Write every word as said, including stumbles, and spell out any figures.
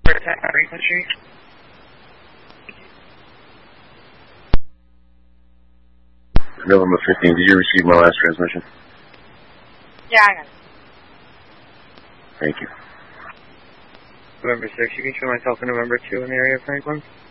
frequency. November fifteen, did you receive my last transmission? Yeah, I got it. Thank you. November six, you can show myself in November two in the area of Franklin.